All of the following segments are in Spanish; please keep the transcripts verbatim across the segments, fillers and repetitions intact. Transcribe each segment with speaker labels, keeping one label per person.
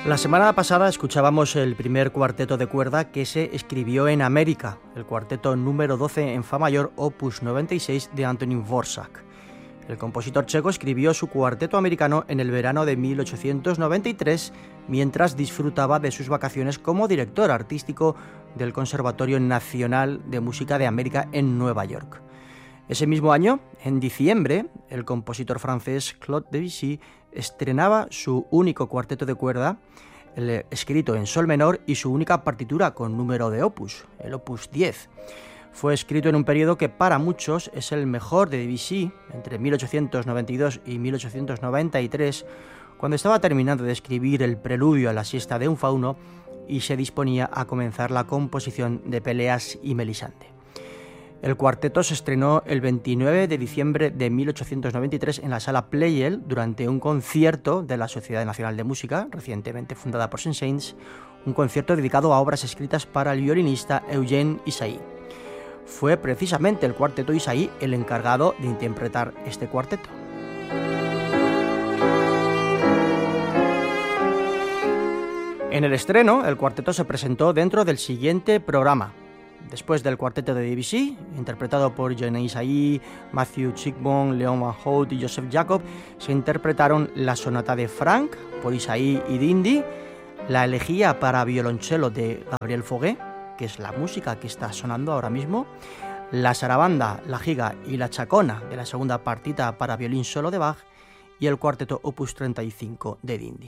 Speaker 1: La semana pasada escuchábamos el primer cuarteto de cuerda que se escribió en América, el cuarteto número doce en fa mayor, opus noventa y seis de Antonín Dvořák. El compositor checo escribió su cuarteto americano en el verano de mil ochocientos noventa y tres, mientras disfrutaba de sus vacaciones como director artístico del Conservatorio Nacional de Música de América en Nueva York. Ese mismo año, en diciembre, el compositor francés Claude Debussy estrenaba su único cuarteto de cuerda, el, escrito en sol menor, y su única partitura con número de opus, el opus diez. Fue escrito en un periodo que para muchos es el mejor de Debussy, entre mil ochocientos noventa y dos y mil ochocientos noventa y tres, cuando estaba terminando de escribir el preludio a la siesta de un fauno y se disponía a comenzar la composición de Peleas y Melisande. El cuarteto se estrenó el veintinueve de diciembre de mil ochocientos noventa y tres en la sala Pleyel durante un concierto de la Sociedad Nacional de Música, recientemente fundada por Saint-Saëns, un concierto dedicado a obras escritas para el violinista Eugène Ysaÿe. Fue precisamente el cuarteto Ysaÿe el encargado de interpretar este cuarteto. En el estreno, el cuarteto se presentó dentro del siguiente programa. Después del cuarteto de Debussy, interpretado por Eugène Ysaÿe, Matthew Chigbourn, Léon Van Hout y Joseph Jacob, se interpretaron la sonata de Franck por Ysaÿe y d'Indy, la elegía para violonchelo de Gabriel Fauré, que es la música que está sonando ahora mismo, la sarabanda, la giga y la chacona de la segunda partita para violín solo de Bach y el cuarteto opus treinta y cinco de d'Indy.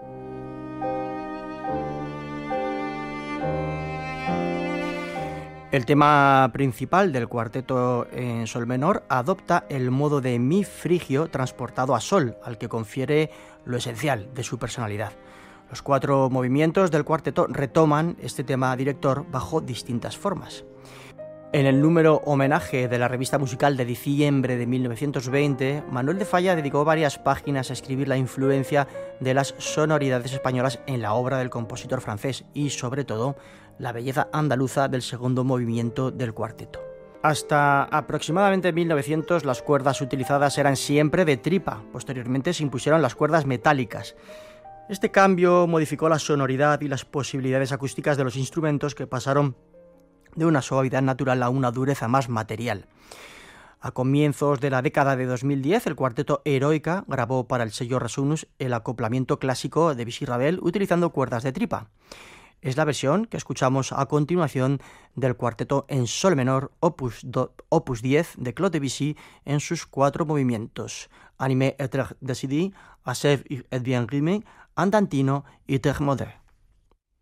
Speaker 1: El tema principal del cuarteto en sol menor adopta el modo de mi frigio transportado a sol, al que confiere lo esencial de su personalidad. Los cuatro movimientos del cuarteto retoman este tema director bajo distintas formas. En el número homenaje de la revista musical de diciembre de mil novecientos veinte, Manuel de Falla dedicó varias páginas a escribir la influencia de las sonoridades españolas en la obra del compositor francés y, sobre todo, la belleza andaluza del segundo movimiento del cuarteto. Hasta aproximadamente mil novecientos las cuerdas utilizadas eran siempre de tripa. Posteriormente se impusieron las cuerdas metálicas. Este cambio modificó la sonoridad y las posibilidades acústicas de los instrumentos, que pasaron de una suavidad natural a una dureza más material. A comienzos de la década de dos mil diez, el cuarteto Heroica grabó para el sello Resonus el acoplamiento clásico de Debussy-Ravel utilizando cuerdas de tripa. Es la versión que escuchamos a continuación del cuarteto en sol menor opus, do, opus diez de Claude Debussy en sus cuatro movimientos: Animé et décidé, Achève et bien rimé, Andantino y Terre moderne.